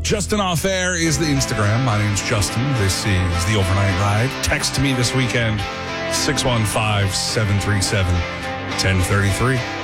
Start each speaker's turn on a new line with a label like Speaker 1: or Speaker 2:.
Speaker 1: Justin Off Air is the Instagram. My name's Justin. This is the Overnight Ride. Text me this weekend, 615-737-1033.